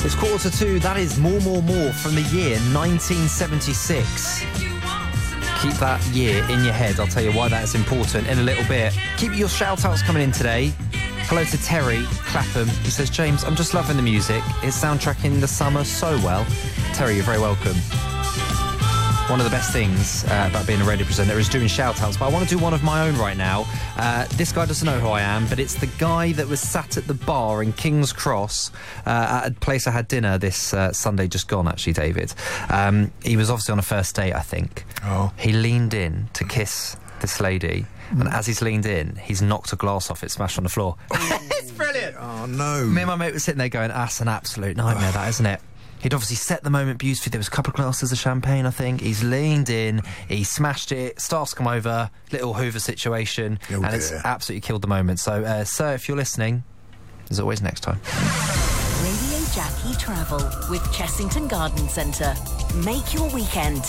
It's 1:45. That is More from the year 1976. Keep that year in your head. I'll tell you why that is important in a little bit. Keep your shout-outs coming in today. Hello to Terry Clapham. He says, James, I'm just loving the music. It's soundtracking the summer so well. Terry, you're very welcome. One of the best things about being a radio presenter is doing shout-outs, but I want to do one of my own right now. This guy doesn't know who I am, but it's the guy that was sat at the bar in King's Cross at a place I had dinner this Sunday just gone, actually, David. He was obviously on a first date, I think. Oh. He leaned in to kiss this lady, and as he's leaned in, he's knocked a glass off it, smashed on the floor. It's brilliant! Oh, no. Me and my mate were sitting there going, that's an absolute nightmare, that, isn't it? He'd obviously set the moment beautifully. There was a couple of glasses of champagne, I think. He's leaned in, he smashed it, staff's come over, little Hoover situation, and it's absolutely killed the moment. So, sir, if you're listening, as always, next time. Radio Jackie Travel with Chessington Garden Centre. Make your weekend